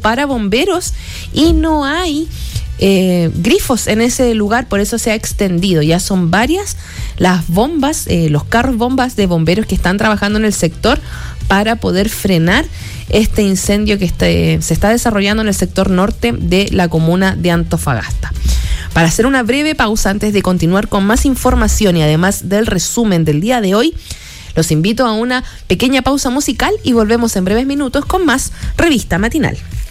para bomberos y no hay grifos en ese lugar, por eso se ha extendido. Ya son varias las bombas, los carros bombas de bomberos que están trabajando en el sector para poder frenar este incendio que se está desarrollando en el sector norte de la comuna de Antofagasta. Para hacer una breve pausa antes de continuar con más información y además del resumen del día de hoy, los invito a una pequeña pausa musical y volvemos en breves minutos con más Revista Matinal.